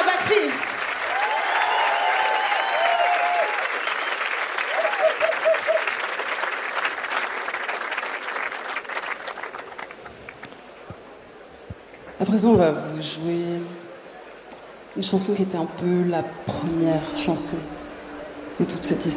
Bakri. À présent, on va vous jouer une chanson qui était un peu la première chanson de toute cette histoire.